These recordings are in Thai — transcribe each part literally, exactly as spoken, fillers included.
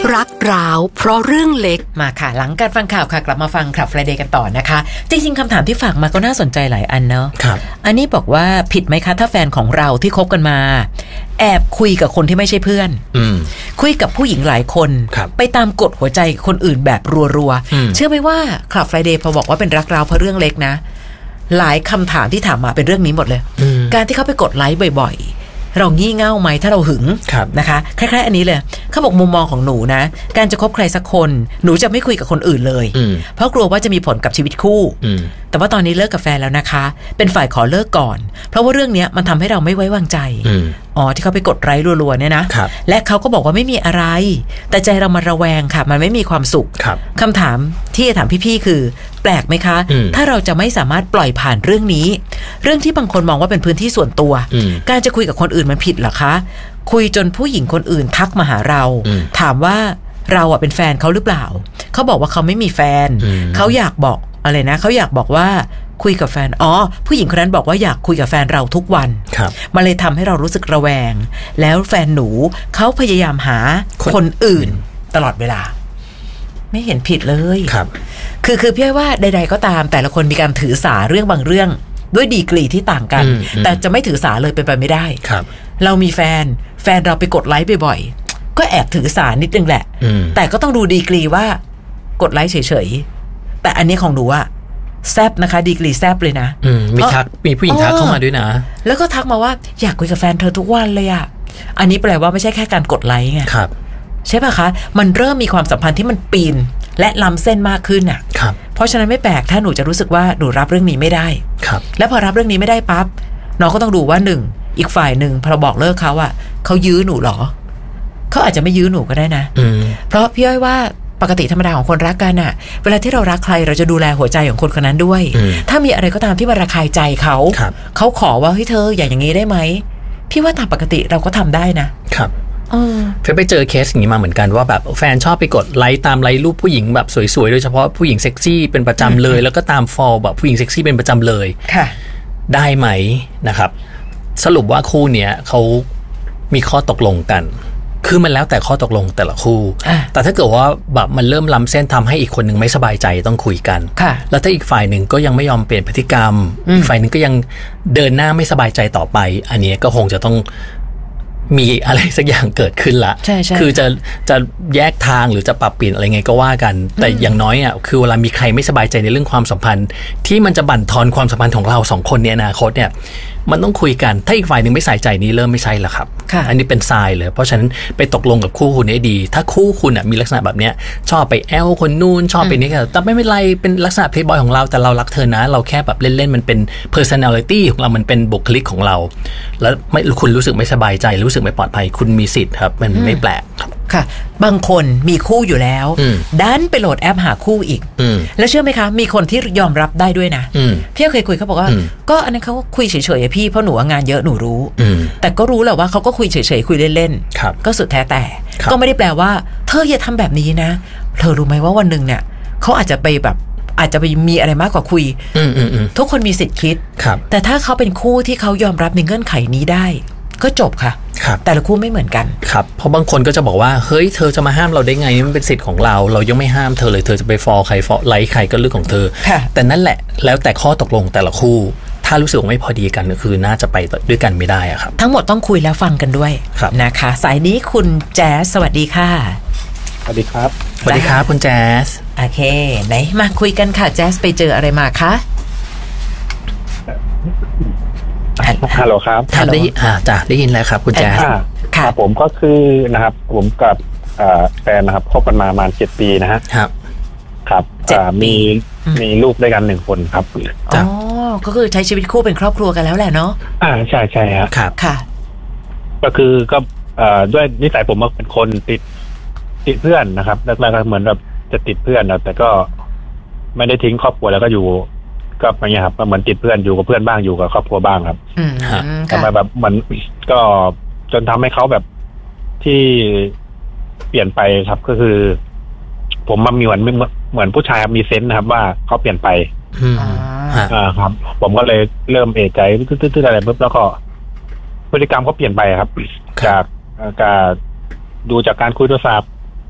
รักร้าวเพราะเรื่องเล็กมาค่ะหลังการฟังข่าวค่ะกลับมาฟังคลับ Friday กันต่อนะคะจริงๆคำถามที่ฝากมาก็น่าสนใจหลายอันเนาะครับอันนี้บอกว่าผิดไหมคะถ้าแฟนของเราที่คบกันมาแอบคุยกับคนที่ไม่ใช่เพื่อนคุยกับผู้หญิงหลายคนไปตามกดหัวใจคนอื่นแบบรัวๆเชื่อไหมว่าคลับ Friday พอบอกว่าเป็นรักร้าวเพราะเรื่องเล็กนะหลายคำถามที่ถามมาเป็นเรื่องนี้หมดเลยการที่เขาไปกดไลค์บ่อยๆเรางี่เง่าไหมถ้าเราหึงนะคะคล้ายๆอันนี้เลยเขาบอกมุมมองของหนูนะการจะคบใครสักคนหนูจะไม่คุยกับคนอื่นเลยเพราะกลัวว่าจะมีผลกับชีวิตคู่แต่ว่าตอนนี้เลิกกับแฟนแล้วนะคะเป็นฝ่ายขอเลิกก่อนเพราะว่าเรื่องนี้มันทำให้เราไม่ไว้วางใจอ๋อที่เขาไปกดไลค์รัวๆเนี่ยนะและเขาก็บอกว่าไม่มีอะไรแต่ใจเรามันระแวงค่ะมันไม่มีความสุขคำถามที่จะถามพี่ๆคือแปลกไหมคะถ้าเราจะไม่สามารถปล่อยผ่านเรื่องนี้เรื่องที่บางคนมองว่าเป็นพื้นที่ส่วนตัวการจะคุยกับคนอื่นมันผิดเหรอคะคุยจนผู้หญิงคนอื่นทักมาหาเราถามว่าเราอ่ะเป็นแฟนเขาหรือเปล่าเขาบอกว่าเขาไม่มีแฟนเขาอยากบอกอะไรนะเขาอยากบอกว่าคุยกับแฟนอ๋อผู้หญิงคนนั้นบอกว่าอยากคุยกับแฟนเราทุกวันมันเลยทำให้เรารู้สึกระแวงแล้วแฟนหนูเขาพยายามหาคนอื่นตลอดเวลาไม่เห็นผิดเลยครับคือคือพี่ว่าใดๆก็ตามแต่ละคนมีการถือสาเรื่องบางเรื่องด้วยดีกรีที่ต่างกันแต่จะไม่ถือสาเลยเป็นไปไม่ได้ครับเรามีแฟนแฟนเราไปกดไลค์บ่อยๆก็แอบถือสานิดนึงแหละแต่ก็ต้องดูดีกรีว่ากดไลค์เฉยๆแต่อันนี้ของหนูอะแซบนะคะดีกรีแซบเลยนะมีทักมีผู้หญิงทักเข้ามาด้วยนะแล้วก็ทักมาว่าอยากคุยกับแฟนเธอทุกวันเลยอะอันนี้แปลว่าไม่ใช่แค่การกดไลค์ไงครับใช่ป่ะคะมันเริ่มมีความสัมพันธ์ที่มันปีนและล้ำเส้นมากขึ้นอ่ะเพราะฉะนั้นไม่แปลกถ้าหนูจะรู้สึกว่าหนูรับเรื่องนี้ไม่ได้และพอรับเรื่องนี้ไม่ได้ปั๊บน้องก็ต้องดูว่าหนึ่งอีกฝ่ายหนึ่งพอบอกเลิกเขาอ่ะเขายื้อหนูหรอเขาอาจจะไม่ยื้อหนูก็ได้นะเพราะพี่อ้อยว่าปกติธรรมดาของคนรักกันอ่ะเวลาที่เรารักใครเราจะดูแลหัวใจของคนคนนั้นด้วยถ้ามีอะไรก็ตามที่มาระคายใจเขาเขาขอว่าเฮ้ยเธออย่าอย่างนี้ได้ไหมพี่ว่าตามปกติเราก็ทำได้นะครับเฟยไปเจอเคสอย่างนี้มาเหมือนกันว่าแบบแฟนชอบไปกดไลค์ตามไลค์รูปผู้หญิงแบบสวยๆโดยเฉพาะผู้หญิงเซ็กซี่เป็นประจำเลยแล้วก็ตามฟอลแบบผู้หญิงเซ็กซี่เป็นประจำเลยค่ะได้ไหมนะครับสรุปว่าคู่เนี้ยเขามีข้อตกลงกันคือมันแล้วแต่ข้อตกลงแต่ละคู่แต่ถ้าเกิดว่าแบบมันเริ่มล้ำเส้นทำให้อีกคนนึงไม่สบายใจต้องคุยกันแล้วถ้าอีกฝ่ายหนึ่งก็ยังไม่ยอมเปลี่ยนพฤติกรรมอีกฝ่ายหนึ่งก็ยังเดินหน้าไม่สบายใจต่อไปอันนี้ก็คงจะต้องมีอะไรสักอย่างเกิดขึ้นละคือจะจะแยกทางหรือจะปรับเปลี่ยนอะไรไงก็ว่ากันแต่อย่างน้อยอ่ะคือเวลามีใครไม่สบายใจในเรื่องความสัมพันธ์ที่มันจะบั่นทอนความสัมพันธ์ของเราสองคนในอนาคตเนี่ยมันต้องคุยกันถ้าอีกฝ่ายหนึ่งไม่ใส่ใจนี้เริ่มไม่ใช่ละครับอันนี้เป็นทรายเลยเพราะฉะนั้นไปตกลงกับคู่คุณให้ดีถ้าคู่คุณอ่ะมีลักษณะแบบเนี้ยชอบไปแอลคนนู่นชอบไปนี่ก็แต่ไม่เป็นไรเป็นลักษณะเพลย์บอยของเราแต่เรารักเธอนะเราแค่แบบเล่นๆมันเป็น personality ของเรามันเป็นบุคลิกของเราแล้วไม่คุณรู้สึกไม่สบายใจรู้สึกไม่ปลอดภัยคุณมีสิทธิ์ครับมันไม่แปลกครับค่ะบางคนมีคู่อยู่แล้วดันไปโหลดแอปหาคู่อีกแล้วเชื่อไหมคะมีคนที่ยอมรับได้ด้วยนะพี่เคยคุยเขาบอกว่าก็อันนั้นเขาคุยเฉยๆพี่เพราะหนูงานเยอะหนูรู้แต่ก็รู้แหละว่าเขาก็คุยเฉยๆคุยเล่นๆก็สุดแท้แต่ก็ไม่ได้แปลว่าเธออย่าทำแบบนี้นะเธอรู้ไหมว่าวันหนึ่งเนี่ยเขาอาจจะไปแบบอาจจะไปมีอะไรมากกว่าคุยทุกคนมีสิทธิ์คิดแต่ถ้าเขาเป็นคู่ที่เขายอมรับในเงื่อนไขนี้ได้ก็จบค่ะแต่ละคู่ไม่เหมือนกันครับเพราะบางคนก็จะบอกว่าเฮ้ยเธอจะมาห้ามเราได้ไงมันเป็นสิทธิ์ของเราเรายังไม่ห้ามเธอเลยเธอจะไปฟอลใครฟอลไลค์ใครก็เรื่องของเธอแต่นั่นแหละแล้วแต่ข้อตกลงแต่ละคู่ถ้ารู้สึกไม่พอดีกันก็คือน่าจะไปด้วยกันไม่ได้อะครับทั้งหมดต้องคุยแล้วฟังกันด้วยนะคะสายนี้คุณแจ๊สสวัสดีค่ะสวัสดีครับสวัสดีครับคุณแจ๊สโอเคไหนมาคุยกันค่ะแจ๊สไปเจออะไรมาคะฮัลโหลครับได้อ่าจ้ะได้ยินแล้วครับคุณแจ๊สครับผมก็คือนะครับผมกับแฟนนะครับคบกันมาประมาณเจ็ดปีนะฮะครับครับมีมีลูกด้วยกันหนึ่งคนครับอ๋อก็คือใช้ชีวิตคู่เป็นครอบครัวกันแล้วแหละเนาะอ่าใช่ใช่ครับครับค่ะก็คือก็ด้วยนิสัยผมเป็นคนติดติดเพื่อนนะครับแรกๆก็เหมือนแบบจะติดเพื่อนนะแต่ก็ไม่ได้ทิ้งครอบครัวแล้วก็อยู่ก็อย่างเงี้ยครับก็เหมือนติดเพื่อนอยู่กับเพื่อนบ้างอยู่กับครอบครัวบ้างครับทำไมแบบมันก็จนทำให้เขาแบบที่เปลี่ยนไปครับก็คือผมมันมีเหมือนเหมือนผู้ชายมีเซนส์นะครับว่าเขาเปลี่ยนไปอ่าครับผมก็เลยเริ่มเอะใจตื้อๆอะไรปุ๊บแล้วก็พฤติกรรมเขาเปลี่ยนไปครับจากการดูจากการคุยโทรศัพท์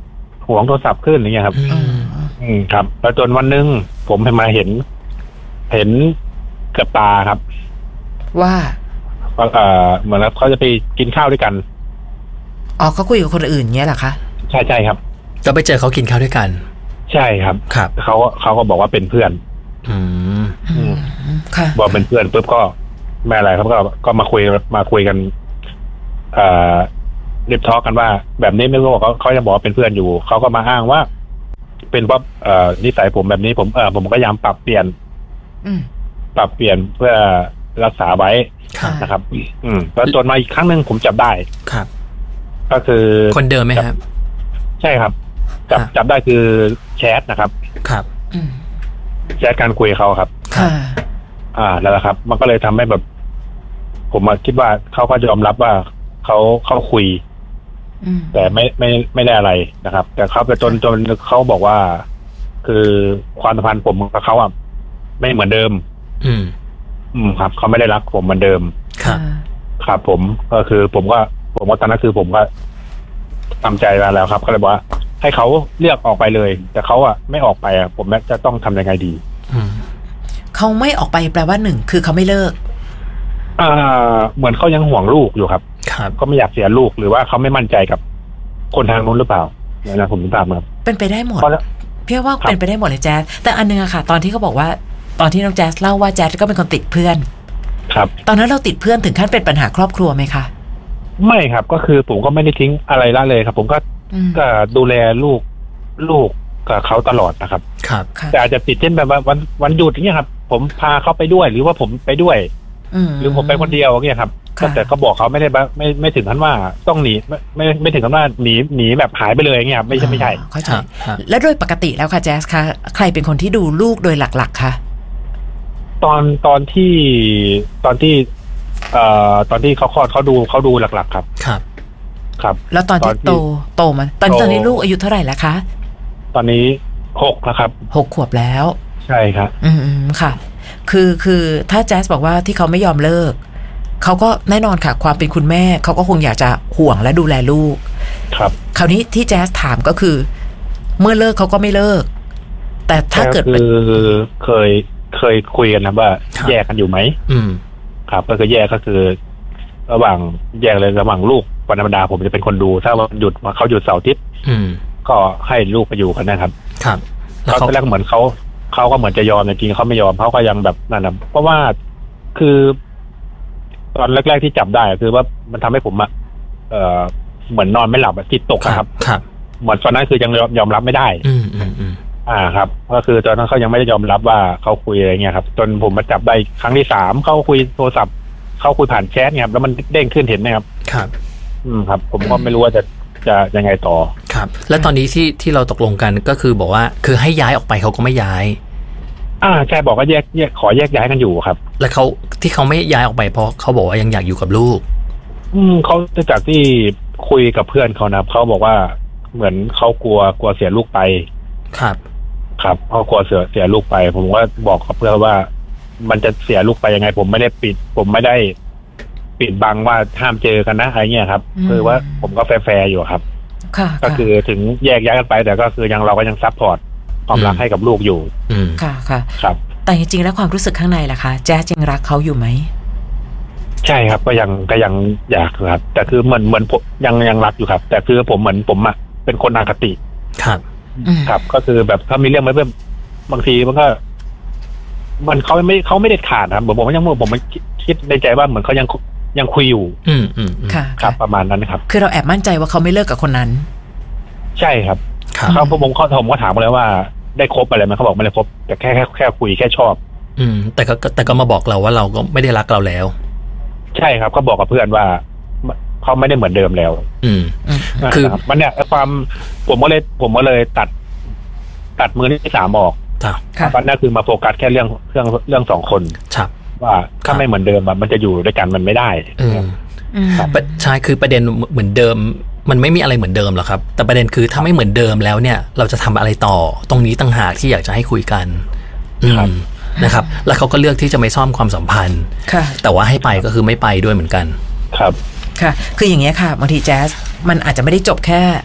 หวงโทรศัพท์ขึ้นอย่างเงี้ยครับอืมครับแล้วจนวันนึงผมมาเห็นเห็นกับตาครับว่าเอ่อเหมือนเขาจะไปกินข้าวด้วยกันอ๋อเขาคุยกับคนอื่นเงี้ยเหรอคะใช่ใช่ครับก็ไปเจอเขากินข้าวด้วยกันใช่ครับครับเขาเขาก็บอกว่าเป็นเพื่อนอืมอืมค่ะบอกเป็นเพื่อนปุ๊บก็ไม่อะไรครับก็ก็มาคุยมาคุยกันเอ่อเรียบทอกันว่าแบบนี้ไม่รู้เขาเขาจะบอกว่าเป็นเพื่อนอยู่เขาก็มาอ้างว่าเป็นว่าเอ่อนิสัยผมแบบนี้ผมเออผมก็พยายามปรับเปลี่ยนปรับเปลี่ยนเพื่อรักษาไว้นะครับอืมแล้วจนมาอีกครั้งหนึ่งผมจับได้ครับก็คือคนเดิมไหมครับใช่ครับจับจับได้คือแชทนะครับครับแชทการคุยเขาครับค่ะอ่าแล้วครับมันก็เลยทำให้แบบผมคิดว่าเขาก็ยอมรับว่าเขาเขาคุยแต่ไม่ไม่ไม่ได้อะไรนะครับแต่เขาไปจนจนเขาบอกว่าคือความสัมพันธ์ผมกับเขาอ่ะไม่เหมือนเดิมอืมอืมครับเขาไม่ได้รักผมเหมือนเดิมครับครับผมก็คือผมก็ผมว่าตอนนั้นคือผมก็ทำใจมาแล้วครับก็เลยบอกว่าให้เขาเลือกออกไปเลยแต่เขาอ่ะไม่ออกไปอ่ะผมจะต้องทำยังไงดีเขาไม่ออกไปแปลว่าหนึ่งคือเขาไม่เลิกอ่าเหมือนเขายังห่วงลูกอยู่ครับครับก็ไม่อยากเสียลูกหรือว่าเขาไม่มั่นใจกับคนทางนู้นหรือเปล่านะผมตามครับเป็นไปได้หมดพี่ว่าเป็นไปได้หมดเลยแจ๊สแต่อันนึงอะค่ะตอนที่เขาบอกว่าตอนที่น้องแจ๊สเล่าว่าแจ๊สก็เป็นคนติดเพื่อนครับตอนนั้นเราติดเพื่อนถึงขั้นเป็นปัญหาครอบครัวไหมคะไม่ครับก็คือผมก็ไม่ได้ทิ้งอะไรละเลยครับผมก็ก็ดูแลลูกลูกกับเขาตลอดนะครับครับแต่อาจจะติดเช่นแบบว่าวันวันหยุดอย่างเงี้ยครับผมพาเขาไปด้วยหรือว่าผมไปด้วยหรือผมไปคนเดียวอย่างเงี้ยครับแต่ก็บอกเขาไม่ได้ไม่ไม่ถึงขั้นว่าต้องหนีไม่ไม่ไม่ถึงขั้นว่าหนีหนีแบบหายไปเลยอย่างเงี้ยไม่ใช่ไม่ใช่เข้าใจแล้วโดยปกติแล้วค่ะแจ๊สคะใครเป็นคนที่ดูลูกโดยหลักๆคะตอนตอนที่ตอนที่เอ่อตอนที่เขาคลอดเขาดูเขาดูหลักๆครับครับครับแล้วตอนที่โตโตมันตอนตอนนี้ลูกอายุเท่าไหร่แล้วคะตอนนี้หกแล้วครับหกขวบแล้วใช่ครับอืมค่ะคือคือถ้าแจ๊สบอกว่าที่เขาไม่ยอมเลิกเขาก็แน่นอนค่ะความเป็นคุณแม่เขาก็คงอยากจะห่วงและดูแลลูกครับคราวนี้ที่แจ๊สถามก็คือเมื่อเลิกเขาก็ไม่เลิกแต่ถ้าเกิดคือเคยเคยคุยกันนะว่าแยกกันอยู่ไหมอืมครับก็คือแยกก็คือระหว่างแยกเลยระหว่างลูกวันธรรมดาผมจะเป็นคนดูถ้าวันหยุดเขาหยุดเสาร์อาทิตย์ก็ให้ลูกไปอยู่กันนะครับครับแล้วเขาแรกเหมือนเขาเขาก็เหมือนจะยอมจริงๆเขาไม่ยอมเขาก็ยังแบบนั่นนะเพราะว่าคือตอนแรกๆที่จับได้คือว่ามันทำให้ผมอะเอ่อเหมือนนอนไม่หลับจิตตกครับครับเหมือนตอนนั้นคือยังยอมรับไม่ได้อืมอืมอืมอ่าครับก็คือตอนนั้นเขายังไม่ได้ยอมรับว่าเขาคุยอะไรเงี้ยครับจนผมมาจับได้ครั้งที่สามเขาคุยโทรศัพท์เขาคุยผ่านแชทเนี่ยครับแล้วมันเด้งขึ้นเห็นไหมครับครับอืมครับผมก็ไม่รู้ว่าจะจะยังไงต่อครับแล้วตอนนี้ที่ที่เราตกลงกันก็คือบอกว่าคือให้ย้ายออกไปเขาก็ไม่ย้ายอ่าใช่บอกว่าแยกแยกขอแยกย้ายกันอยู่ครับแล้วเขาที่เขาไม่ย้ายออกไปเพราะเขาบอกว่ายังอยากอยู่กับลูกอืมเขาจากที่คุยกับเพื่อนเขานะเขาบอกว่าเหมือนเขากลัวกลัวเสียลูกไปครับครับเขากลัวเสียเสียลูกไปผมก็บอกกับเพื่อนว่ามันจะเสียลูกไปยังไงผมไม่ได้ปิดผมไม่ได้ปิดบังว่าห้ามเจอกันนะอะไรเงี้ยครับคือว่าผมก็แฟร์ๆอยู่ครับก็คือถึงแยกย้ายกันไปแต่ก็คือยังเราก็ยังซัพพอร์ตความรักให้กับลูกอยู่ค่ะค่ะครับแต่จริงๆแล้วความรู้สึกข้างในล่ะคะแจ๊สยังรักเขาอยู่ไหมใช่ครับก็ยังก็ยังอยากครับแต่คือเหมือนเหมือนผมยังยังรักอยู่ครับแต่คือผมเหมือนผมอ่ะเป็นคนอคติครับครับก็คือแบบถ้ามีเรื่องอะไรแบบบางทีมันก็มันเขาไม่เขาไม่ได้ขาดครับผมผมยังผมมันคิดในใจว่าเหมือนเขายังยังคุยอยู่อืมอืมค่ะครับประมาณนั้นครับคือเราแอบมั่นใจว่าเขาไม่เลิกกับคนนั้นใช่ครับเขาผมเขาผมก็ถามมาแล้วว่าได้คบอะไรไหมเขาบอกไม่ได้คบแต่แค่แค่แค่คุยแค่ชอบอืมแต่ก็แต่ก็มาบอกเราว่าเราก็ไม่ได้รักเราแล้วใช่ครับก็บอกกับเพื่อนว่าเขาไม่ได้เหมือนเดิมแล้วอืมคือมันเนี่ยความผมก็เลยผมก็เลยตัดตัดมือที่สามออกครับนั่นคือมาโฟกัสแค่เรื่องเรื่องเรื่องสองคนว่าถ้าไม่เหมือนเดิมมันจะอยู่ด้วยกันมันไม่ได้ใช่คือประเด็นเหมือนเดิมมันไม่มีอะไรเหมือนเดิมหรอกครับแต่ประเด็นคือถ้าไม่เหมือนเดิมแล้วเนี่ยเราจะทำอะไรต่อตรงนี้ต่างหากที่อยากจะให้คุยกันนะครับแล้วเขาก็เลือกที่จะไม่ซ่อมความสัมพันธ์แต่ว่าให้ไปก็คือไม่ไปด้วยเหมือนกันครับค่ะคืออย่างเงี้ยค่ะบางทีแจ๊สมันอาจจะไม่ได้จบแค่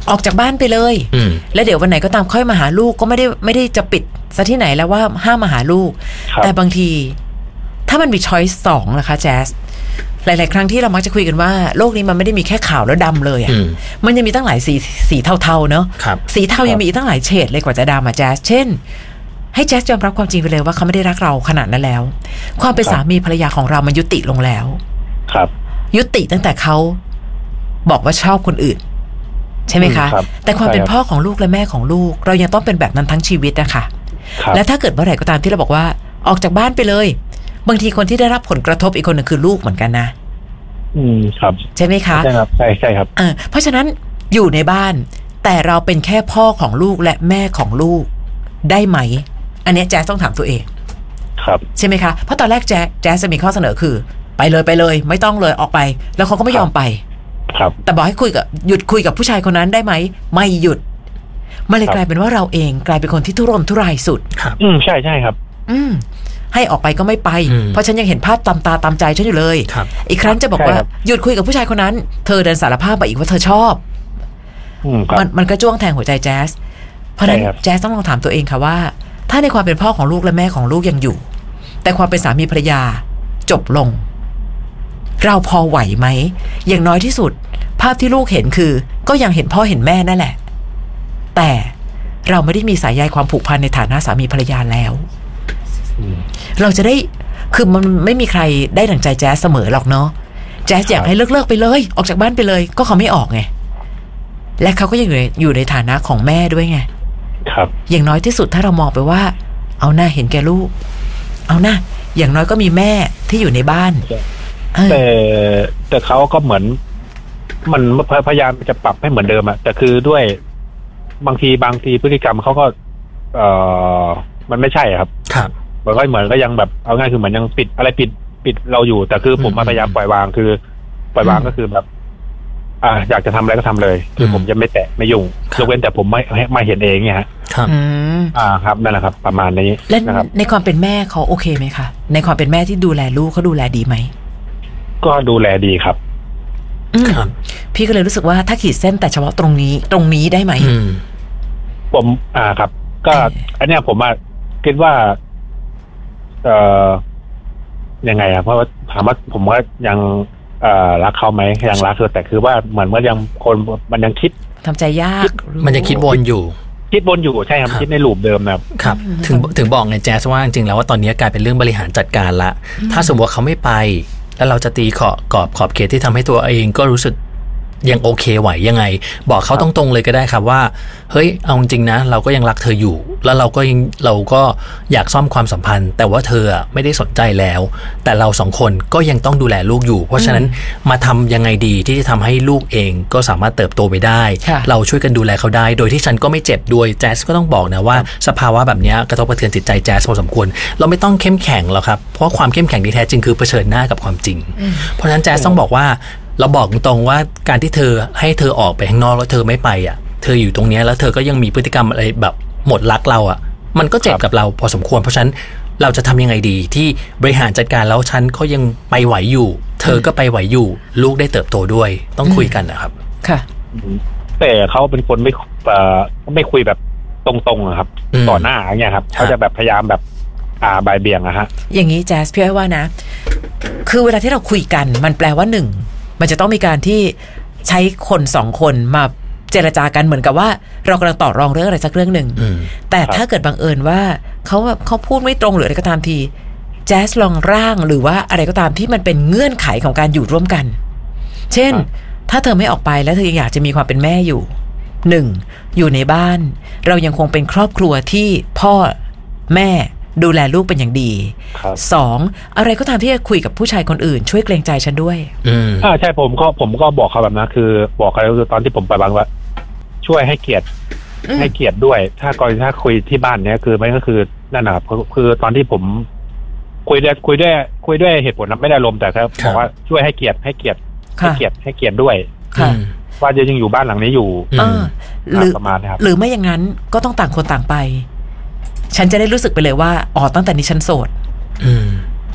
ออกจากบ้านไปเลยแล้วเดี๋ยววันไหนก็ตามค่อยมาหาลูกก็ไม่ได้ไม่ได้จะปิดซะที่ไหนแล้วว่าห้ามมาหาลูกแต่บางทีถ้ามันมีช้อยส์สองนะคะแจ๊สหลายๆครั้งที่เรามักจะคุยกันว่าโลกนี้มันไม่ได้มีแค่ขาวแล้วดำเลยอ่ะมันยังมีตั้งหลายสีสีเทาๆเนอะสีเทายังมีอีกตั้งหลายเฉดเลยกว่าจะดำอ่ะแจ๊สเช่นให้แจ๊สยอมรับความจริงไปเลยว่าเขาไม่ได้รักเราขนาดนั้นแล้วความเป็นสามีภรรยาของเรามันยุติลงแล้วครับยุติตั้งแต่เขาบอกว่าชอบคนอื่นใช่ไหมคะแต่ความเป็นพ่อของลูกและแม่ของลูกเรายังต้องเป็นแบบนั้นทั้งชีวิตนะคะและถ้าเกิดเมื่อไหร่ก็ตามที่เราบอกว่าออกจากบ้านไปเลยบางทีคนที่ได้รับผลกระทบอีกคนหนึ่งคือลูกเหมือนกันนะอืมครับใช่ไหมคะใช่ครับใช่ใช่ครับเออเพราะฉะนั้นอยู่ในบ้านแต่เราเป็นแค่พ่อของลูกและแม่ของลูกได้ไหมอันนี้แจ๊สต้องถามตัวเองครับใช่ไหมคะเพราะตอนแรกแจ๊สแจ๊สจะมีข้อเสนอคือไปเลยไปเลยไม่ต้องเลยออกไปแล้วเขาก็ไม่ยอมไปครับแต่บอกให้คุยกับหยุดคุยกับผู้ชายคนนั้นได้ไหมไม่หยุดมันเลยกลายเป็นว่าเราเองกลายเป็นคนที่ทุรนทุรายสุดครับอืมใช่ใช่ครับอืมให้ออกไปก็ไม่ไปเพราะฉันยังเห็นภาพตามตาตามใจฉันอยู่เลยอีกครั้งจะบอกว่าหยุดคุยกับผู้ชายคนนั้นเธอเดินสารภาพไปอีกว่าเธอชอบมันมันก็จ้วงแทงหัวใจแจ๊สเพราะนั้นแจ๊สต้องลองถามตัวเองค่ะว่าถ้าในความเป็นพ่อของลูกและแม่ของลูกยังอยู่แต่ความเป็นสามีภรรยาจบลงเราพอไหวไหมอย่างน้อยที่สุดภาพที่ลูกเห็นคือก็ยังเห็นพ่อเห็นแม่นั่นแหละแต่เราไม่ได้มีสายใยความผูกพันในฐานะสามีภรรยาแล้วเราจะได้คือมันไม่มีใครได้ดั่งใจแจ๊สเสมอหรอกเนาะแจ๊สอยากให้เลิกเลิกไปเลยออกจากบ้านไปเลยก็เขาไม่ออกไงและเขาก็ยังอยู่ในอยู่ในฐานะของแม่ด้วยไงครับอย่างน้อยที่สุดถ้าเรามองไปว่าเอาหน้าเห็นแก่ลูกเอาหน้าอย่างน้อยก็มีแม่ที่อยู่ในบ้านแต่แต่เขาก็เหมือนมันพยายามจะปรับให้เหมือนเดิมอะแต่คือด้วยบางทีบางทีพฤติกรรมเขาก็เอ่อมันไม่ใช่ครับครับมันก็เหมือนก็ยังแบบเอาง่ายคือเหมือนยังปิดอะไรปิดปิดเราอยู่แต่คือผมพยายามปล่อยวางคือปล่อยวางก็คือแบบอ่าอยากจะทำอะไรก็ทำเลยคือผมจะไม่แตะไม่ยุ่งยกเว้นแต่ผมไม่ไม่เห็นเองเนี่ยฮะครับอ่าครับนั่นแหละครับประมาณนี้นะครับในความเป็นแม่เขาโอเคไหมคะในความเป็นแม่ที่ดูแลลูกเขาดูแลดีไหมก็ดูแลดีครับครับพี่ก็เลยรู้สึกว่าถ้าขีดเส้นแต่เฉพาะตรงนี้ตรงนี้ได้ไหมผมอ่าครับก็อันเนี้ยผมอ่ะคิดว่าเอ่อยังไงอ่ะเพราะว่าถามว่าผมว่ายังเอ่อรักเขาไหมยังรักคือแต่คือว่าเหมือนว่ายังคนมันยังคิดทำใจยากมันยังคิดวนอยู่คิดวนอยู่ใช่ครับคิดในลูปเดิมนะครับครับถึงถึงบอกไงแจ๊สว่าจริงๆแล้วว่าตอนนี้กลายเป็นเรื่องบริหารจัดการละถ้าสมมติว่าเขาไม่ไปแล้วเราจะตีขอบกรอบขอบเขตที่ทำให้ตัวเองก็รู้สึกยังโอเคไหวยังไงบอกเขาตรงๆเลยก็ได้ครับว่าเฮ้ยเอาจริงนะเราก็ยังรักเธออยู่แล้วเราก็ยังเราก็อยากซ่อมความสัมพันธ์แต่ว่าเธอไม่ได้สนใจแล้วแต่เราสองคนก็ยังต้องดูแลลูกอยู่เพราะฉะนั้นมาทำยังไงดีที่จะทำให้ลูกเองก็สามารถเติบโตไปได้เราช่วยกันดูแลเขาได้โดยที่ฉันก็ไม่เจ็บด้วยแจ๊สก็ต้องบอกนะว่าสภาวะแบบนี้กระทบกระเทือนจิตใจแจ๊สพอสมควรเราไม่ต้องเข้มแข็งหรอกครับเพราะความเข้มแข็งที่แท้จริงคือเผชิญหน้ากับความจริงเพราะฉะนั้นแจ๊สต้องบอกว่าเราบอกตรงว่าการที่เธอให้เธอออกไปข้างนอกแล้วเธอไม่ไปอ่ะเธออยู่ตรงนี้แล้วเธอก็ยังมีพฤติกรรมอะไรแบบหมดรักเราอ่ะมันก็เจ็บกับเราพอสมควรเพราะฉะนั้นเราจะทำยังไงดีที่บริหารจัดการแล้วฉันก็ยังไปไหวอยู่เธอก็ไปไหวอยู่ลูกได้เติบโตด้วยต้องคุยกันนะครับค่ะแต่เขาเป็นคนไม่ไม่คุยแบบตรงๆครับต่อหน้าอย่างเงี้ยครับเขาจะแบบพยายามแบบอ่าบายเบี่ยงอะฮะอย่างนี้แจ๊สพี่ว่านะคือเวลาที่เราคุยกันมันแปลว่าหนึ่งมันจะต้องมีการที่ใช้คนสองคนมาเจรจากันเหมือนกับว่าเรากำลังต่อรองเรื่องอะไรสักเรื่องหนึ่งแต่ถ้าเกิดบังเอิญว่าเขาแบบเขาพูดไม่ตรงหรืออะไรก็ตามทีแจ๊สลองร่างหรือว่าอะไรก็ตามที่มันเป็นเงื่อนไขของการอยู่ร่วมกันเช่นถ้าเธอไม่ออกไปแล้วเธอยังอยากจะมีความเป็นแม่อยู่หนึ่งอยู่ในบ้านเรายังคงเป็นครอบครัวที่พ่อแม่ดูแลลูกเป็นอย่างดีสองอะไรก็ตามที่จะคุยกับผู้ชายคนอื่นช่วยเกรงใจฉันด้วยอ่าใช่ผมก็ผมก็บอกเขาแบบนั้นคือบอกเขาคือตอนที่ผมไปบางว่าช่วยให้เกียรติให้เกียรติด้วยถ้ากรณีถ้าคุยที่บ้านเนี้ยคือมันก็คือนั่นนะครับคือตอนที่ผมคุยได้คุยได้คุยด้วยเหตุผลไม่ได้ลมแต่ครับบอกว่าช่วยให้เกียรติให้เกียรติให้เกียรติให้เกียรติด้วยว่าจะยังอยู่บ้านหลังนี้อยู่หรือประมาณนี้ครับหรือไม่อย่างนั้นก็ต้องต่างคนต่างไปฉันจะได้รู้สึกไปเลยว่าอ๋อตั้งแต่นี้ฉันโสด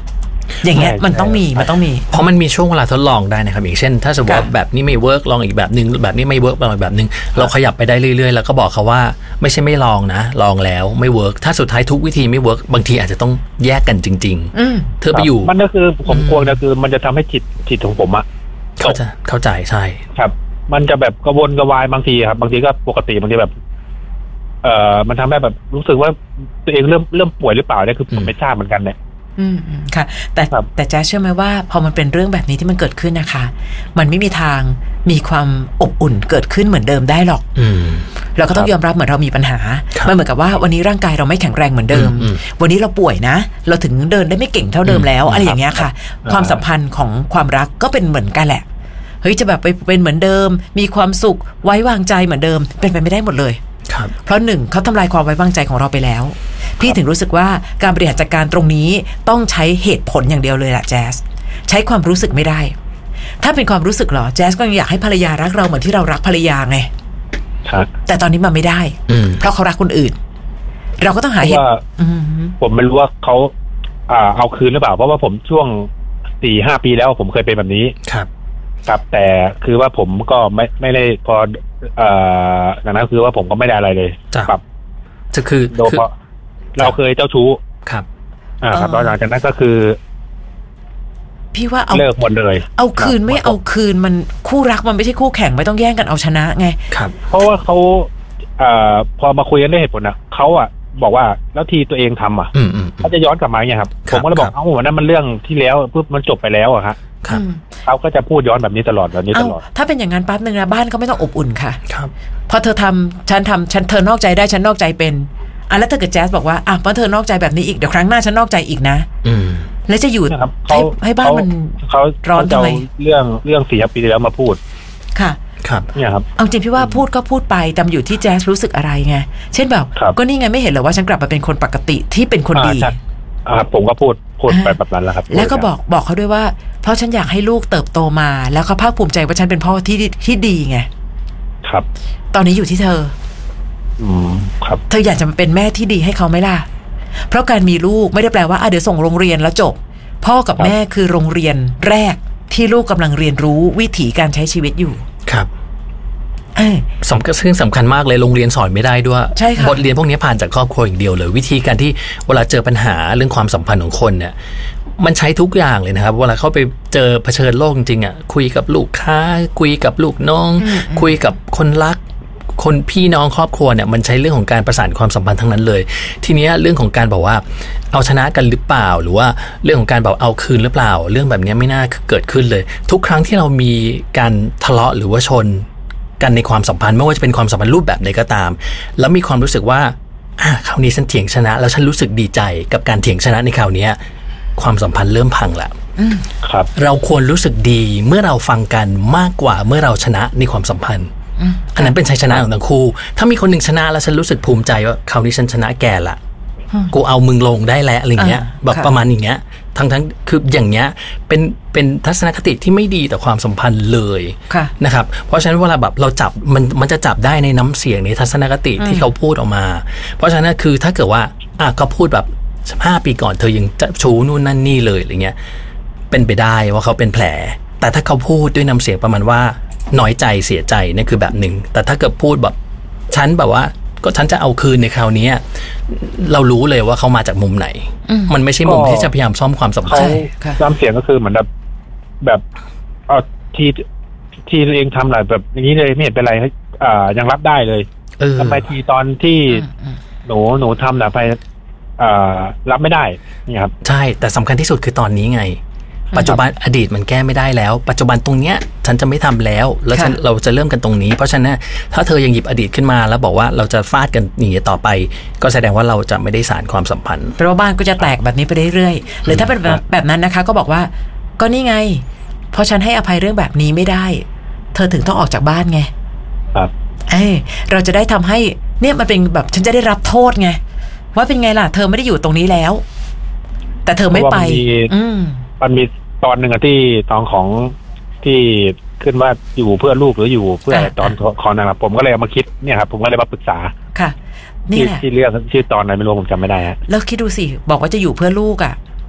อย่างเงี้ยมันต้องมีมันต้องมีเพราะมันมีช่วงเวลาทดลองได้นะครับอย่างเช่นถ้าสมมติว่าแบบนี้ไม่เวิร์กลองอีกแบบนึงแบบนี้ไม่เวิร์กลองอีกแบบนึงเราขยับไปได้เรื่อยๆแล้วก็บอกเขาว่าไม่ใช่ไม่ลองนะลองแล้วไม่เวิร์กถ้าสุดท้ายทุกวิธีไม่เวิร์กบางทีอาจจะต้องแยกกันจริงๆเธอไปอยู่มันก็คือผมกลัวนะคือมันจะทำให้จิตจิตของผมอะเข้าใจเข้าใจใช่ครับมันจะแบบกระวนกระวายบางทีครับบางทีก็ปกติบางทีแบบเอ่อมันทำให้แบบรู้สึกว่าตัวเองเริ่มเริ่มป่วยหรือเปล่าเนี่ยคือผมไม่ทราบเหมือนกันเนี่ยอืมค่ะแต่แต่แจ๊สเชื่อไหมว่าพอมันเป็นเรื่องแบบนี้ที่มันเกิดขึ้นนะคะมันไม่มีทางมีความอบอุ่นเกิดขึ้นเหมือนเดิมได้หรอกเราก็ต้องยอมรับเหมือนเรามีปัญหามันเหมือนกับว่าวันนี้ร่างกายเราไม่แข็งแรงเหมือนเดิมวันนี้เราป่วยนะเราถึงเดินได้ไม่เก่งเท่าเดิมแล้วอะไรอย่างเงี้ยค่ะความสัมพันธ์ของความรักก็เป็นเหมือนกันแหละเฮ้ยจะแบบไปเป็นเหมือนเดิมมีความสุขไว้วางใจเหมือนเดิมเป็นไปไม่ได้หมดเลยเพราะหนึ่งเขาทำลายความไว้วางใจของเราไปแล้วพี่ถึงรู้สึกว่าการบริหารจัดการตรงนี้ต้องใช้เหตุผลอย่างเดียวเลยแหละแจ๊สใช้ความรู้สึกไม่ได้ถ้าเป็นความรู้สึกเหรอแจ๊สก็ยังอยากให้ภรรยารักเราเหมือนที่เรารักภรรยาไงแต่ตอนนี้มันไม่ได้เพราะเขารักคนอื่นเราก็ต้องหาเหตุผมไม่รู้ว่าเขาอ่าเอาคืนหรือเปล่าเพราะว่าผมช่วงสี่ห้าปีแล้วผมเคยเป็นแบบนี้ครับครับแต่คือว่าผมก็ไม่ไม่ได้พอเอ่อดังนั้นคือว่าผมก็ไม่ได้อะไรเลยครับจะคือเราเคยเจ้าชู้ครับอ่าครับแล้วหลังจากนั้นก็คือพี่ว่าเอาเลิกหมดเลยเอาคืนไม่เอาคืนมันคู่รักมันไม่ใช่คู่แข่งไม่ต้องแย่งกันเอาชนะไงครับเพราะว่าเขาเอ่อพอมาคุยกันด้วยเหตุผลนะเขาอ่ะบอกว่าแล้วทีตัวเองทำอ่ะเขาจะย้อนกลับมาไงครับผมก็เลยบอกเอ้าวันนั้นมันเรื่องที่แล้วปุ๊บมันจบไปแล้วอะครับเขาก็จะพูดย้อนแบบนี้ตลอดแบบนี้ตลอดถ้าเป็นอย่างนั้นปั๊บนึงนะบ้านเขาไม่ต้องอบอุ่นค่ะครับพอเธอทำฉันทำฉันเธอนอกใจได้ฉันนอกใจเป็นอ่ะแล้วถ้าเกิดแจ๊สบอกว่าอ่ะพอเธอนอกใจแบบนี้อีกเดี๋ยวครั้งหน้าฉันนอกใจอีกนะแล้วจะอยู่ให้ให้บ้านมันเขาร้อนทำไมเรื่องเรื่องสี่ปีแล้วมาพูดค่ะครับเนี่ยครับเอาจริงพี่ว่าพูดก็พูดไปแต่อยู่ที่แจ๊สรู้สึกอะไรไงเช่นแบบก็นี่ไงไม่เห็นเหรอว่าฉันกลับมาเป็นคนปกติที่เป็นคนดีอ่าผมก็พูดพูดไปแบบนั้นแล้วครับแล้วก็บอกบอกเขาด้วยว่าเพราะฉันอยากให้ลูกเติบโตมาแล้วเขาภาคภูมิใจว่าฉันเป็นพ่อที่ที่ดีไงครับตอนนี้อยู่ที่เธออืมครับเธออยากจะมาเป็นแม่ที่ดีให้เขาไหมล่ะเพราะการมีลูกไม่ได้แปลว่าอ่ะเดี๋ยวส่งโรงเรียนแล้วจบพ่อกับแม่คือโรงเรียนแรกที่ลูกกำลังเรียนรู้วิถีการใช้ชีวิตอยู่ครับสำคัญซึ่งสำคัญมากเลยโรงเรียนสอนไม่ได้ด้วยบทเรียนพวกนี้ผ่านจากครอบครัวอย่างเดียวเลยวิธีการที่เวลาเจอปัญหาเรื่องความสัมพันธ์ของคนเนี่ยมันใช้ทุกอย่างเลยนะครับเวลาเขาไปเจอเผชิญโลกจริงๆอ่ะคุยกับลูกค้าคุยกับลูกน้องคุยกับคนรักคนพี่น้องครอบครัวเนี่ยมันใช้เรื่องของการประสานความสัมพันธ์ทั้งนั้นเลยทีนี้เรื่องของการบอกว่าเอาชนะกันหรือเปล่าหรือว่าเรื่องของการแบบเอาคืนหรือเปล่าเรื่องแบบนี้ไม่น่าเกิดขึ้นเลยทุกครั้งที่เรามีการทะเลาะหรือว่าชนกันในความสัมพันธ์ไม่ว่าจะเป็นความสัมพันธ์รูปแบบใดก็ตามแล้วมีความรู้สึกว่าอ่ะคราวนี้ฉันเถียงชนะแล้วฉันรู้สึกดีใจกับการเถียงชนะในคราวนี้ความสัมพันธ์เริ่มพังละครับเราควรรู้สึกดีเมื่อเราฟังกันมากกว่าเมื่อเราชนะในความสัมพันธ์อันนั้นเป็นชัยชนะของทั้งคู่ถ้ามีคนหนึ่งชนะแล้วฉันรู้สึกภูมิใจว่าคราวนี้ฉันชนะแกละกูเอามึงลงได้แล้วอะไรเงี้ยแบบประมาณอย่างเงี้ยทั้งทั้งคืออย่างเงี้ยเป็นเป็นทัศนคติที่ไม่ดีต่อความสัมพันธ์เลยนะครับเพราะฉะนั้นเวลาแบบเราจับมันมันจะจับได้ในน้ำเสียงในทัศนคติที่เขาพูดออกมาเพราะฉะนั้นคือถ้าเกิดว่าอ่ะก็พูดแบบห้าปีก่อนเธอยังจะชูนู่นนั่นนี่เลยอะไรเงี้ยเป็นไปได้ว่าเขาเป็นแผลแต่ถ้าเขาพูดด้วยน้ำเสียงประมาณว่าน้อยใจเสียใจนั่นคือแบบหนึ่งแต่ถ้าเกิดพูดแบบฉันแบบว่าก็ฉันจะเอาคืนในคราวนี้เรารู้เลยว่าเขามาจากมุมไหนมันไม่ใช่มุมที่จะพยายามซ่อมความสัมพันธ์น้ำเสียงก็คือเหมือนแบบแบบเอาทีทีตัวเองทำอะไรแบบอย่างนี้เลยไม่เห็นเป็นไรอ่ายังรับได้เลยทำไมทีตอนที่หนูหนูทำแบบไปอ่ารับไม่ได้นี่ครับใช่แต่สำคัญที่สุดคือตอนนี้ไงปัจจุบันอดีตมันแก้ไม่ได้แล้วปัจจุบันตรงเนี้ยฉันจะไม่ทำแล้วแล้วเราจะเริ่มกันตรงนี้เพราะฉะนั้นถ้าเธอยังหยิบอดีตขึ้นมาแล้วบอกว่าเราจะฟาดกันหนีต่อไปก็แสดงว่าเราจะไม่ได้สานความสัมพันธ์เพราะว่าบ้านก็จะแตกแบบนี้ไปเรื่อยๆหรือถ้าเป็นแบบนั้นนะคะก็บอกว่าก็นี่ไงเพราะฉันให้อภัยเรื่องแบบนี้ไม่ได้เธอถึงต้องออกจากบ้านไงครับเออเราจะได้ทำให้เนี่ยมันเป็นแบบฉันจะได้รับโทษไงว่าเป็นไงล่ะเธอไม่ได้อยู่ตรงนี้แล้วแต่เธอไม่ไปอืมมันมีตอนหนึ่งอะที่ตอนของที่ขึ้นว่าอยู่เพื่อลูกหรืออยู่เพื่อตอนของนะครับผมก็เลยมาคิดเนี่ยครับผมก็เลยมาปรึกษาค่ะนี่แหละที่เรื่องชื่อตอนไหนไม่รู้ผมจำไม่ได้ฮะแล้วคิดดูสิบอกว่าจะอยู่เพื่อลูกอ่ะ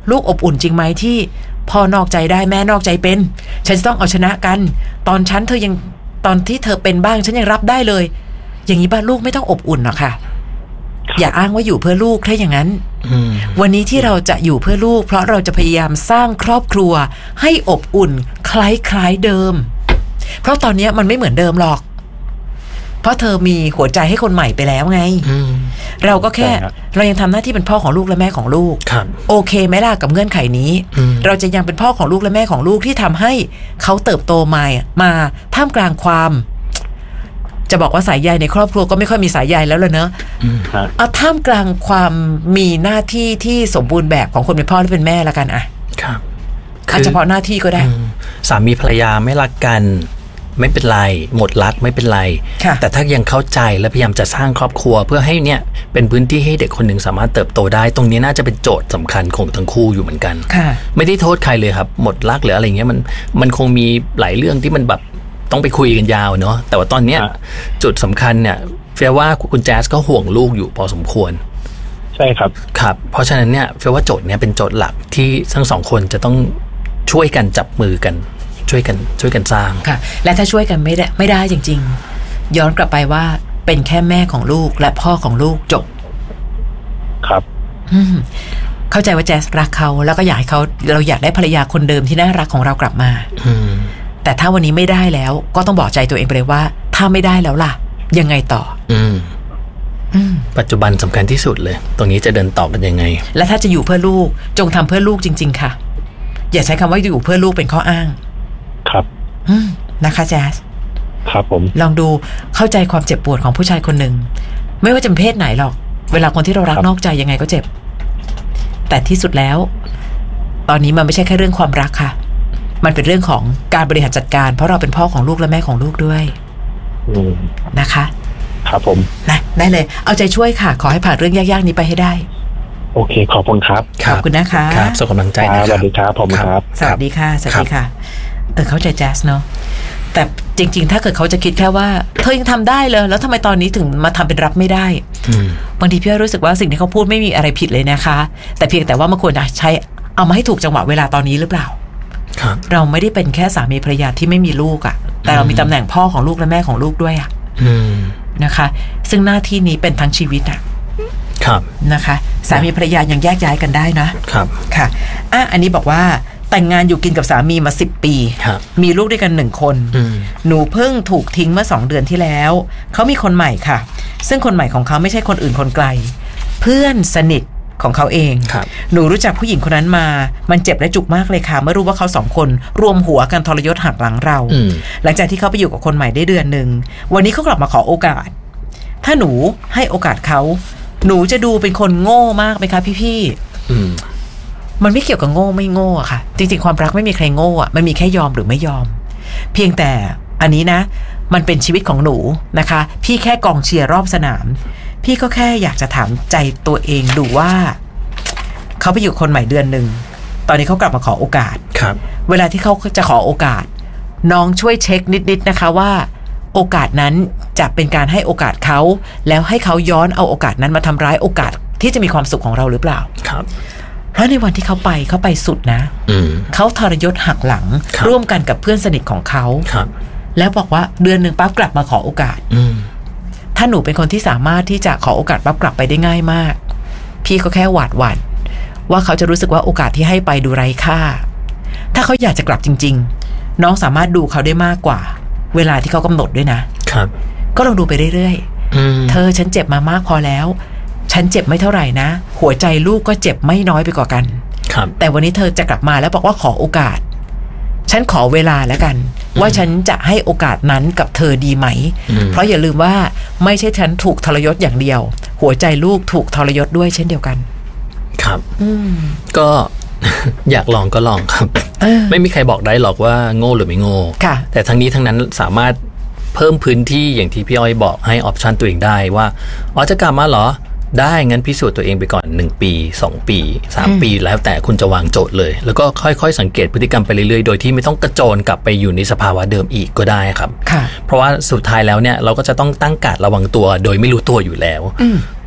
ลูกอบอุ่นจริงไหมที่พ่อนอกใจได้แม่นอกใจเป็นฉันจะต้องเอาชนะกันตอนฉันเธอยังตอนที่เธอเป็นบ้างฉันยังรับได้เลยอย่างนี้บ้านลูกไม่ต้องอบอุ่นหรอกค่ะอย่าอ้างว่าอยู่เพื่อลูกถ้าอย่างนั้นวันนี้ที่เราจะอยู่เพื่อลูกเพราะเราจะพยายามสร้างครอบครัวให้อบอุ่นคล้ายๆเดิมเพราะตอนนี้มันไม่เหมือนเดิมหรอกเพราะเธอมีหัวใจให้คนใหม่ไปแล้วไงเราก็แค่เรายังทำหน้าที่เป็นพ่อของลูกและแม่ของลูกโอเคไหมล่ะกับเงื่อนไขนี้เราจะยังเป็นพ่อของลูกและแม่ของลูกที่ทำให้เขาเติบโตมามาท่ามกลางความจะบอกว่าสายใยในครอบครัวก็ไม่ค่อยมีสายใยแล้วเลยเนอะเอาท่ามกลางความมีหน้าที่ที่สมบูรณ์แบบของคนเป็นพ่อและเป็นแม่ละกันอะครับอาจจะเฉพาะหน้าที่ก็ได้สามีภรรยาไม่รักกันไม่เป็นไรหมดรักไม่เป็นไรแต่ถ้ายังเข้าใจและพยายามจะสร้างครอบครัวเพื่อให้เนี่ยเป็นพื้นที่ให้เด็กคนหนึ่งสามารถเติบโตได้ตรงนี้น่าจะเป็นโจทย์สำคัญของทั้งคู่อยู่เหมือนกันไม่ได้โทษใครเลยครับหมดรักหรืออะไรเงี้ยมันมันคงมีหลายเรื่องที่มันแบบต้องไปคุยกันยาวเนาะแต่ว่าตอนเนี้ยจุดสำคัญเนี่ยเฟียว่าคุณแจ๊สก็ห่วงลูกอยู่พอสมควรใช่ครับครับเพราะฉะนั้นเนี่ยเฟียว่าโจทย์เนี้ยเป็นโจทย์หลักที่ทั้งสองคนจะต้องช่วยกันจับมือกันช่วยกันช่วยกันสร้างค่ะและถ้าช่วยกันไม่ได้ไม่ได้จริงๆย้อนกลับไปว่าเป็นแค่แม่ของลูกและพ่อของลูกจบครับเข้าใจว่าแจ๊สรักเขาแล้วก็อยากให้เขาเราอยากได้ภรรยาคนเดิมที่น่ารักของเรากลับมาแต่ถ้าวันนี้ไม่ได้แล้วก็ต้องบอกใจตัวเองไปเลยว่าถ้าไม่ได้แล้วล่ะยังไงต่ออืมปัจจุบันสำคัญที่สุดเลยตรงนี้จะเดินต่อกันยังไงและถ้าจะอยู่เพื่อลูกจงทำเพื่อลูกจริงๆค่ะอย่าใช้คำว่าอยู่เพื่อลูกเป็นข้ออ้างครับนะคะแจ๊สครับผมลองดูเข้าใจความเจ็บปวดของผู้ชายคนหนึ่งไม่ว่าจะเป็นเพศไหนหรอกเวลาคนที่เรารักนอกใจยังไงก็เจ็บแต่ที่สุดแล้วตอนนี้มันไม่ใช่แค่เรื่องความรักค่ะมันเป็นเรื่องของการบริหารจัดการเพราะเราเป็นพ่อของลูกและแม่ของลูกด้วยนะคะครับผมนะได้เลยเอาใจช่วยค่ะขอให้ผ่านเรื่องยากๆนี้ไปให้ได้โอเคขอบคุณครับขอบคุณนะคะครับส่งกำลังใจนะครับสวัสดีครับผมครับสวัสดีค่ะสวัสดีค่ะเออเข้าใจแจ๊สเนาะแต่จริงๆถ้าเกิดเขาจะคิดแค่ว่าเธอยังทำได้เลยแล้วทำไมตอนนี้ถึงมาทำเป็นรับไม่ได้บางทีพี่รู้สึกว่าสิ่งที่เขาพูดไม่มีอะไรผิดเลยนะคะแต่เพียงแต่ว่ามันควรจะใช้เอามาให้ถูกจังหวะเวลาตอนนี้หรือเปล่าเราไม่ได้เป็นแค่สามีภรรยาที่ไม่มีลูกอ่ะแต่เรามีตำแหน่งพ่อของลูกและแม่ของลูกด้วยอ่ะนะคะซึ่งหน้าที่นี้เป็นทั้งชีวิตอ่ะครับนะคะสามีภรรยายังแยกย้ายกันได้นะครับค่ะอ่ะอันนี้บอกว่าแต่งงานอยู่กินกับสามีมาสิบปีมีลูกด้วยกันหนึ่งคนหนูเพิ่งถูกทิ้งเมื่อสองเดือนที่แล้วเขามีคนใหม่ค่ะซึ่งคนใหม่ของเขาไม่ใช่คนอื่นคนไกลเพื่อนสนิทของเขาเองหนูรู้จักผู้หญิงคนนั้นมามันเจ็บและจุกมากเลยค่ะเมื่อรู้ว่าเขาสองคนรวมหัวกันทรยศหักหลังเราหลังจากที่เขาไปอยู่กับคนใหม่ได้เดือนหนึ่งวันนี้เขากลับมาขอโอกาสถ้าหนูให้โอกาสเขาหนูจะดูเป็นคนโง่มากไหมคะพี่ๆมันไม่เกี่ยวกับโง่ไม่โง่อะค่ะจริงๆความรักไม่มีใครโง่อะมันมีแค่ยอมหรือไม่ยอมเพียงแต่อันนี้นะมันเป็นชีวิตของหนูนะคะพี่แค่กองเชียร์รอบสนามพี่ก็แค่อยากจะถามใจตัวเองดูว่าเขาไปอยู่คนใหม่เดือนหนึ่งตอนนี้เขากลับมาขอโอกาสครับเวลาที่เขาจะขอโอกาสน้องช่วยเช็คนิดๆนะคะว่าโอกาสนั้นจะเป็นการให้โอกาสเขาแล้วให้เขาย้อนเอาโอกาสนั้นมาทำร้ายโอกาสที่จะมีความสุขของเราหรือเปล่าครับเพราะในวันที่เขาไปเขาไปสุดนะเขาทรยศหักหลังร่วมกันกับเพื่อนสนิทของเขาแล้วบอกว่าเดือนหนึ่งปั๊บกลับมาขอโอกาสถ้าหนูเป็นคนที่สามารถที่จะขอโอกาสปั๊บกลับไปได้ง่ายมากพี่ก็แค่หวาดหวั่นว่าเขาจะรู้สึกว่าโอกาสที่ให้ไปดูไร้ค่าถ้าเขาอยากจะกลับจริงๆน้องสามารถดูเขาได้มากกว่าเวลาที่เขากำหนดด้วยนะครับก็ลองดูไปเรื่อยๆเธอฉันเจ็บมามากพอแล้วฉันเจ็บไม่เท่าไหร่นะหัวใจลูกก็เจ็บไม่น้อยไปกว่ากันแต่วันนี้เธอจะกลับมาแล้วบอกว่าขอโอกาสฉันขอเวลาแล้วกันว่าฉันจะให้โอกาสนั้นกับเธอดีไหมเพราะอย่าลืมว่าไม่ใช่ฉันถูกทรยศอย่างเดียวหัวใจลูกถูกทรยศด้วยเช่นเดียวกันครับก็อยากลองก็ลองครับไม่มีใครบอกได้หรอกว่าโง่หรือไม่โง่แต่ทั้งนี้ทั้งนั้นสามารถเพิ่มพื้นที่อย่างที่พี่อ้อยบอกให้ออปชันตัวเองได้ว่าอ๋อจะกลับมาเหรอได้งั้นพิสูจน์ตัวเองไปก่อนหนึ่งปีสองปีสามปีแล้วแต่คุณจะวางโจทย์เลยแล้วก็ค่อยๆสังเกตพฤติกรรมไปเรื่อยๆโดยที่ไม่ต้องกระโจนกลับไปอยู่ในสภาวะเดิมอีกก็ได้ครับเพราะว่าสุดท้ายแล้วเนี่ยเราก็จะต้องตั้งการระวังตัวโดยไม่รู้ตัวอยู่แล้วเพ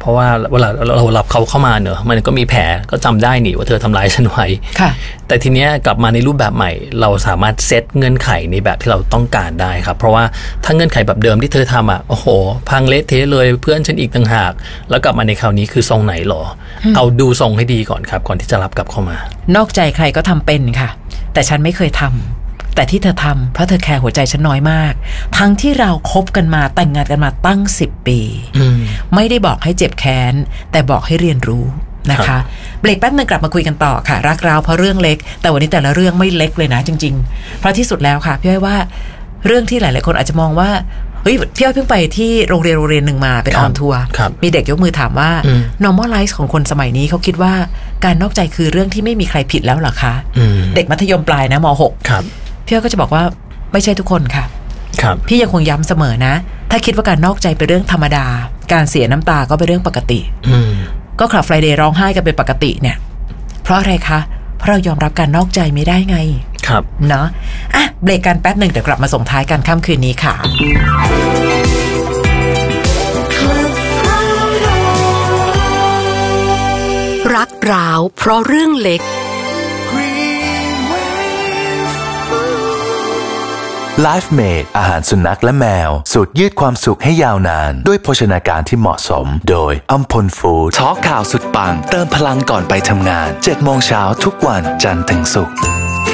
เพราะว่าเวลาเรารับเขาเข้ามาเนอะมันก็มีแผลก็จำได้หนิว่าเธอทำร้ายฉันไว้แต่ทีเนี้ยกลับมาในรูปแบบใหม่เราสามารถเซตเงื่อนไขในแบบที่เราต้องการได้ครับเพราะว่าถ้าเงื่อนไขแบบเดิมที่เธอทำอ่ะโอ้โหพังเละเทะเลยเพื่อนฉันอีกต่างหากแล้วกลับมาในคราวนี้คือทรงไหนหรอเอาดูทรงให้ดีก่อนครับก่อนที่จะรับกลับเข้ามานอกใจใครก็ทำเป็นค่ะแต่ฉันไม่เคยทำแต่ที่เธอทำเพราะเธอแคร์หัวใจฉันน้อยมากทั้งที่เราคบกันมาแต่งงานกันมาตั้งสิบปีไม่ได้บอกให้เจ็บแค้นแต่บอกให้เรียนรู้นะคะเบรกแป๊บนึงกลับมาคุยกันต่อค่ะรักเราเพราะเรื่องเล็กแต่วันนี้แต่ละเรื่องไม่เล็กเลยนะจริงๆเพราะที่สุดแล้วค่ะพี่อ้อยว่าเรื่องที่หลายๆคนอาจจะมองว่าเฮ้ยพี่อ้อยเพิ่งไปที่โรงเรียนโรงเรียนหนึ่งมาเป็นออนทัวร์มีเด็กยกมือถามว่า normalize ของคนสมัยนี้เขาคิดว่าการนอกใจคือเรื่องที่ไม่มีใครผิดแล้วหรอคะเด็กมัธยมปลายนะม.หกพี่อ้อยก็จะบอกว่าไม่ใช่ทุกคนค่ะพี่ยังคงย้ำเสมอนะถ้าคิดว่าการนอกใจเป็นเรื่องธรรมดาการเสียน้ำตาก็เป็นเรื่องปกติก็คลับ Friday ร้องไห้กันเป็นปกติเนี่ยเพราะอะไรคะเพราะเรายอมรับการนอกใจไม่ได้ไงครับเนาะอ่ะเบรกกันแป๊บหนึ่งเดี๋ยวกลับมาส่งท้ายกันค่ำคืนนี้ค่ะรักร้าวเพราะเรื่องเล็ก Life Made อาหารสุนัขและแมวสูตรยืดความสุขให้ยาวนานด้วยโภชนาการที่เหมาะสมโดยอัมพลฟู้ดทอล์คข่าวสุดปังเติมพลังก่อนไปทำงาน เจ็ดโมงเช้าทุกวันจันทร์ถึงศุกร์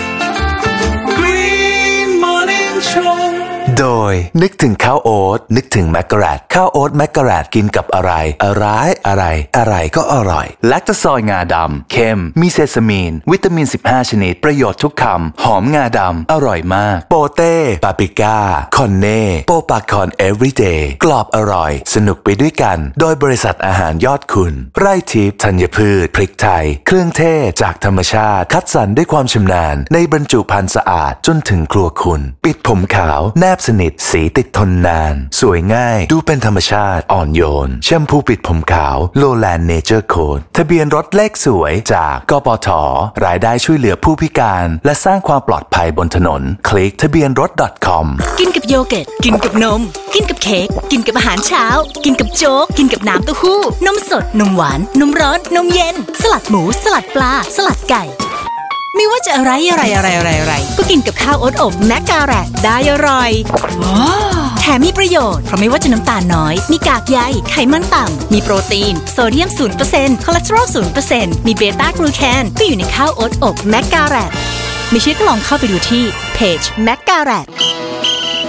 โดยนึกถึงข้าวโอ๊ตนึกถึงแมกกะแรตข้าวโอ๊ตแมกกะแรตกินกับอะไรอะไรอะไรอะไรก็อร่อยแลคโตซอยงาดำเค็มมีเซซามีนวิตามินสิบห้าชนิดประโยชน์ทุกคำหอมงาดำอร่อยมากโปเต้ปาปริก้าคอนเน่โปปาคอนเอฟวีเดย์กรอบอร่อยสนุกไปด้วยกันโดยบริษัทอาหารยอดคุณไร่ทิพย์ธัญพืชพริกไทยเครื่องเทศจากธรรมชาติคัดสรรด้วยความชำนาญในบรรจุภัณฑ์สะอาดจนถึงครัวคุณปิดผมขาวแนบสนิทสีติดทนนานสวยง่ายดูเป็นธรรมชาติอ่อนโยนแชมพูปิดผมขาวโลแลนด์เนเจอร์โค้ดทะเบียนรถเลขสวยจากกปท.รายได้ช่วยเหลือผู้พิการและสร้างความปลอดภัยบนถนนคลิกทะเบียนรถ .com กินกับโยเกิร์ตกินกับนมกินกับเค้กกินกับอาหารเช้ากินกับโจ๊กกินกับน้ำเต้าหู้นมสดนมหวานนมร้อนนมเย็นสลัดหมูสลัดปลาสลัดไก่ไม่ว่าจะอะไรอะไรอะไรอะไรอะไรก็กินกับข้าวโอ๊ตอบแมกกาแรตได้อร่อยแถมมีประโยชน์เพราะไม่ว่าจะน้ำตาลน้อยมีกากใยไขมันต่ำมีโปรตีนโซเดียม ศูนย์เปอร์เซ็นต์ คอเลสเตอรอล ศูนย์เปอร์เซ็นต์ มีเบต้ากลูแคนก็อยู่ในข้าวโอ๊ตอบแมกกาแรตไม่เชื่อก็ลองเข้าไปดูที่เพจแมกกาแรต